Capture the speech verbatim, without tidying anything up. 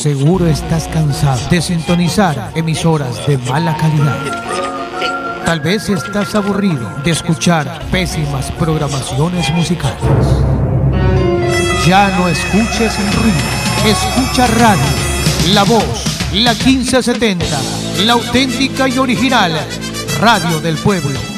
Seguro estás cansado de sintonizar emisoras de mala calidad. Tal vez estás aburrido de escuchar pésimas programaciones musicales. Ya no escuches ruido, escucha radio, La Voz, la quince setenta, la auténtica y original radio del pueblo.